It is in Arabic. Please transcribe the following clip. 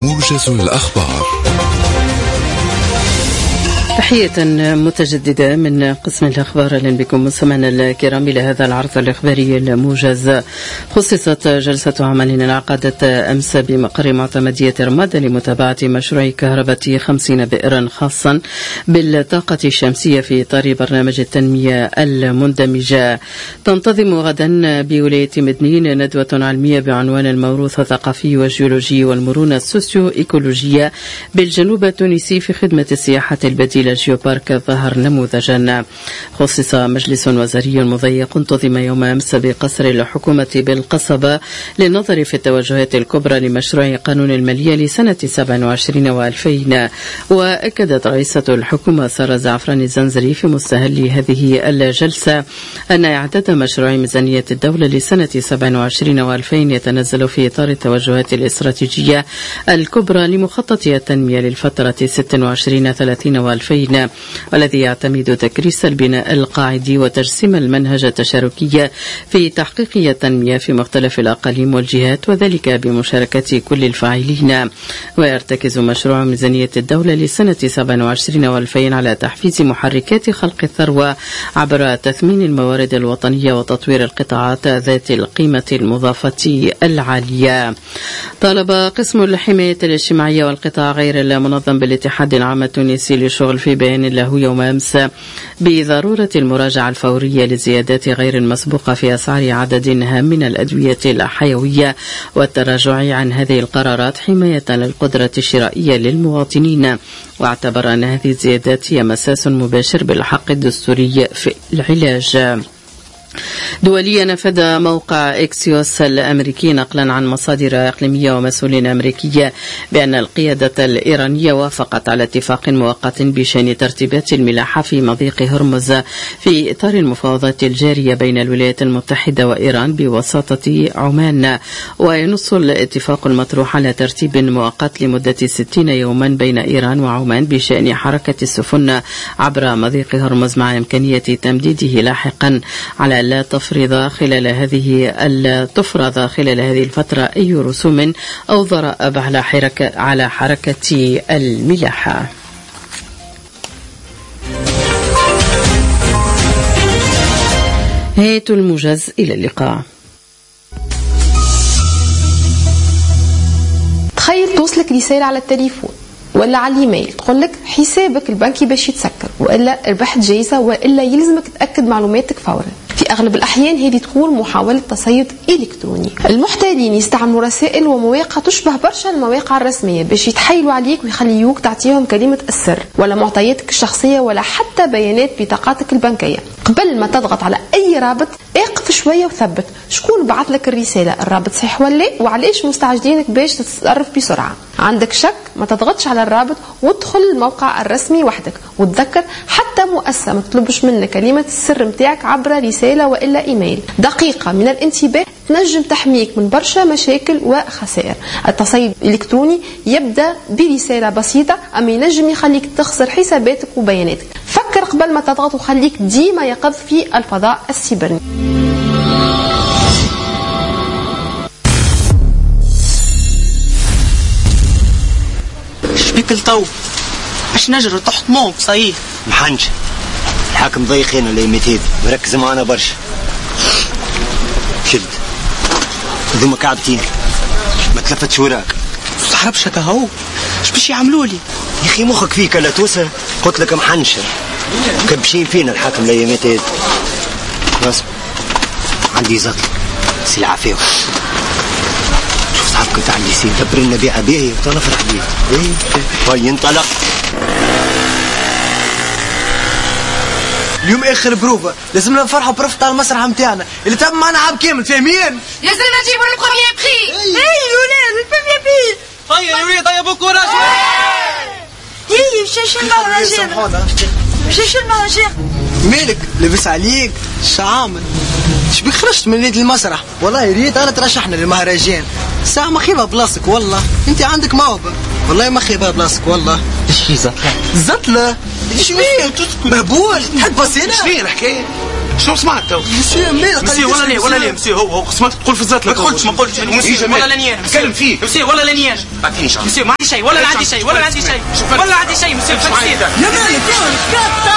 موجز الأخبار. تحية متجددة من قسم الأخبار. أهلا بكم مستمعينا الكرام إلى هذا العرض الإخباري الموجز. خصصت جلسة عمل انعقدت أمس بمقر معتمدية رمادة لمتابعة مشروع كهرباء 50 بئرا خاصا بالطاقة الشمسية في إطار برنامج التنمية المندمجة. تنتظم غدا بولاية مدنين ندوة علمية بعنوان الموروث الثقافي والجيولوجي والمرونة السوسيو إيكولوجية بالجنوب التونسي في خدمة السياحة البديلة جيوبارك الظهر نموذجا. خصص مجلس وزاري مضيق انتظم يوم أمس بقصر الحكومة بالقصبة للنظر في التوجهات الكبرى لمشروع قانون المالية لسنة 27 و2000. وأكدت رئيسة الحكومة سارة زعفران الزنزري في مستهل هذه الجلسة أن إعداد مشروع ميزانية الدولة لسنة 27 و2000 يتنزل في إطار التوجهات الاستراتيجية الكبرى لمخطط التنمية للفترة 26-30 و2000، والذي يعتمد تكريس البناء القاعدي وتجسيم المنهج التشاركي في تحقيق التنمية في مختلف الأقاليم والجهات، وذلك بمشاركة كل الفاعلين. ويرتكز مشروع ميزانية الدولة لسنة 27 و2000 على تحفيز محركات خلق الثروة عبر تثمين الموارد الوطنية وتطوير القطاعات ذات القيمة المضافة العالية. طالب قسم الحماية الاجتماعية والقطاع غير المنظم بالاتحاد العام التونسي للشغل في بيان له يوم أمس بضرورة المراجعة الفورية للزيادات غير المسبوقة في أسعار عدد هام من الأدوية الحيوية والتراجع عن هذه القرارات حماية للقدرة الشرائية للمواطنين. واعتبر أن هذه الزيادات هي مساس مباشر بالحق الدستوري في العلاج. دوليا نفذ موقع إكسيوس الأمريكي نقلا عن مصادر إقليمية ومسؤولين أمريكية بأن القيادة الإيرانية وافقت على اتفاق مؤقت بشأن ترتيبات الملاحة في مضيق هرمز في إطار المفاوضات الجارية بين الولايات المتحدة وإيران بوساطة عمان. وينص الاتفاق المطروح على ترتيب مؤقت لمدة 60 يوما بين إيران وعمان بشأن حركة السفن عبر مضيق هرمز مع إمكانية تمديده لاحقا على لا تفرض خلال هذه الفترة أي رسوم أو ضرائب على حركة الملاحة. نهاية الموجز، إلى اللقاء. تخيل توصلك رسالة على التليفون ولا على الايميل تقولك حسابك البنكي باش يتسكر، وإلا ربحت جايزة، وإلا يلزمك تأكد معلوماتك فورا. في أغلب الأحيان هذه تكون محاولة تصيد إلكتروني. المحتالين يستعملوا رسائل ومواقع تشبه برشا المواقع الرسمية باش يتحايلوا عليك ويخليوك تعطيهم كلمة السر ولا معطياتك الشخصية ولا حتى بيانات بطاقاتك البنكية. قبل ما تضغط على أي رابط اقف شوية وثبت شكون بعث لك الرسالة، الرابط صحيح ولا وعليش مستعجلينك باش تتصرف بسرعة. عندك شك ما تضغطش على الرابط وادخل الموقع الرسمي وحدك. وتذكر حتى مؤسسة ما تطلبش منك كلمة السر متاعك عبر رسالة وإلا إيميل. دقيقة من الانتباه تنجم تحميك من برشا مشاكل وخسائر. التصيد الإلكتروني يبدأ برسالة بسيطة أما ينجم يخليك تخسر حساباتك وبياناتك. فكر قبل ما تضغط وخليك ديما يقظ في الفضاء السيبراني. شبيك الطو باش نجري تحت موك صحيح محنش الحاكم ضيقين ولا يميتيد مركز معنا برشا. شد ذوما كعبتين ما تلفتش وراك تحربش هكا اش باش يعملوا لي يا اخي؟ مخك فيك لا توسع. قلت لك محنشه كبشين فينا الحاكم لا يميتيد. بس عندي زطل سي العافيه. شوف صاحبك تاع الليسين دبر لنا بيعه بيه وطلع فرح بيه. هاي انطلق اليوم اخر بروفه، لازمنا نفرحوا برفقة على المسرح نتاعنا اللي تم معنا عام كامل، فاهمين؟ لازمنا نجيبوا البروميير بري. اي الولاد البروميير بري. طيب يا ولاد طيب كوراج. يي مشى المهرجان. مشى المهرجان. مالك لبس عليك شعامل؟ شبيك خرجت من نادي المسرح؟ والله يا ريت انا ترشحنا للمهرجان. ساعة ما خيبها بلاصتك والله، انت عندك موهبة والله ما خيبها بلاصتك والله. ايش في زطلة؟ زطلة؟ ايش فيه؟ مهبول تحب بصينا؟ ايش فيه الحكاية؟ شنو سمعت تو؟ مسيو ولا ليه مسيو هو سمعت تقول في الزات. ما قلتش مسيو ولا لاني انا نتكلم فيه مسيو ولا لاني انا. اعطيني شانس مسيو ما عندي شيء ولا عندي شيء مسيو. يا مالك